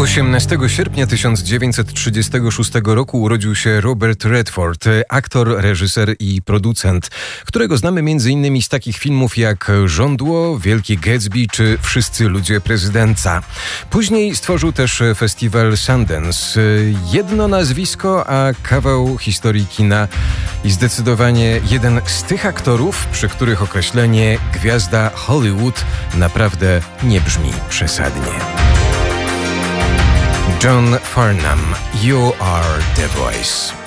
18 sierpnia 1936 roku urodził się Robert Redford, aktor, reżyser i producent, którego znamy m.in. z takich filmów jak Żądło, Wielki Gatsby czy Wszyscy ludzie prezydenta. Później stworzył też festiwal Sundance. Jedno nazwisko, a kawał historii kina i zdecydowanie jeden z tych aktorów, przy których określenie gwiazda Hollywood naprawdę nie brzmi przesadnie. John Farnham, You Are the Voice.